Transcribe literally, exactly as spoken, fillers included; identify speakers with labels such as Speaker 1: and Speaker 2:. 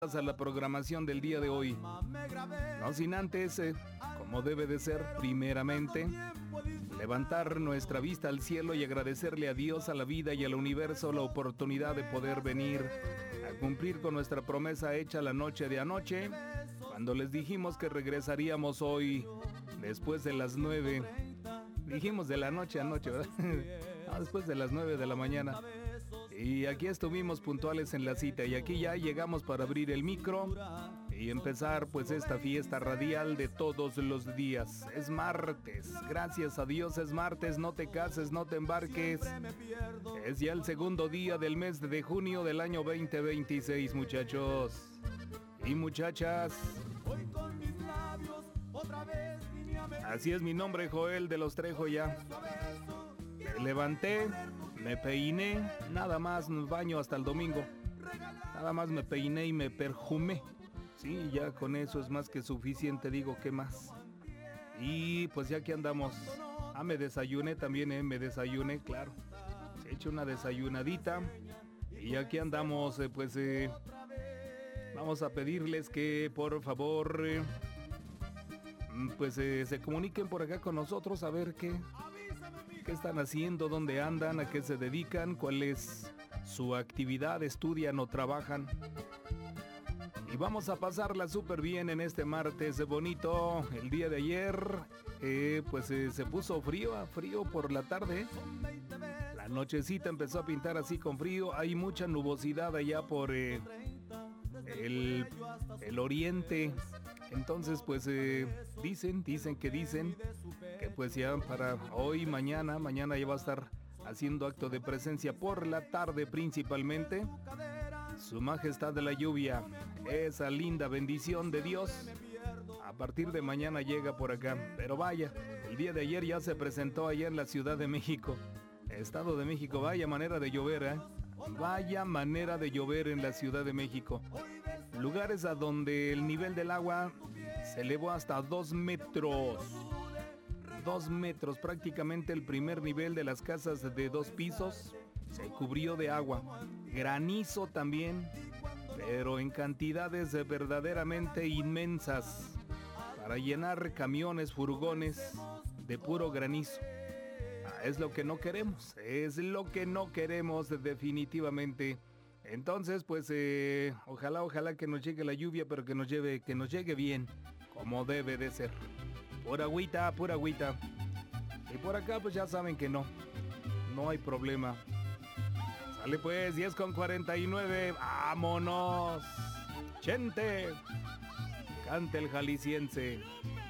Speaker 1: a la programación del día de hoy. No sin antes, eh, como debe de ser, primeramente, levantar nuestra vista al cielo y agradecerle a Dios, a la vida y al universo la oportunidad de poder venir a cumplir con nuestra promesa hecha la noche de anoche, cuando les dijimos que regresaríamos hoy después de las nueve. Dijimos de la noche a noche, ¿verdad? No, después de las nueve de la mañana. Y aquí estuvimos puntuales en la cita y aquí ya llegamos para abrir el micro y empezar pues esta fiesta radial de todos los días. Es martes, gracias a Dios es martes, no te cases, no te embarques. Es ya el segundo día del mes de junio del año veinte veintiséis, muchachos y muchachas. Así es, mi nombre Joel de los Trejo ya. Me levanté, me peiné, nada más me baño hasta el domingo. Nada más me peiné y me perfumé. Sí, ya con eso es más que suficiente, digo, ¿qué más? Y pues ya que andamos. Ah, me desayuné también, eh, me desayuné, claro. Se he hecho una desayunadita. Y aquí andamos, eh, pues eh, vamos a pedirles que por favor, eh, pues eh, se comuniquen por acá con nosotros a ver qué... ¿Qué están haciendo? ¿Dónde andan? ¿A qué se dedican? ¿Cuál es su actividad? ¿Estudian o trabajan? Y vamos a pasarla súper bien en este martes bonito. El día de ayer, eh, pues eh, se puso frío, frío por la tarde. La nochecita empezó a pintar así con frío. Hay mucha nubosidad allá por eh, el, el oriente. Entonces, pues eh, dicen, dicen que dicen que pues ya para hoy, mañana, mañana ya va a estar haciendo acto de presencia por la tarde principalmente. Su majestad de la lluvia, esa linda bendición de Dios, a partir de mañana llega por acá. Pero vaya, el día de ayer ya se presentó allá en la Ciudad de México, Estado de México. Vaya manera de llover, ¿eh? Vaya manera de llover en la Ciudad de México. Lugares a donde el nivel del agua se elevó hasta dos metros. Dos metros, prácticamente el primer nivel de las casas de dos pisos se cubrió de agua. Granizo también, pero en cantidades verdaderamente inmensas, para llenar camiones, furgones de puro granizo. Es lo que no queremos, es lo que no queremos definitivamente. Entonces, pues, eh, ojalá, ojalá que nos llegue la lluvia, pero que nos lleve, que nos llegue bien, como debe de ser. Pura agüita, pura agüita. Y por acá, pues ya saben que no, no hay problema. Sale pues, diez con cuarenta y nueve, vámonos. Chente, cante el jalisciense.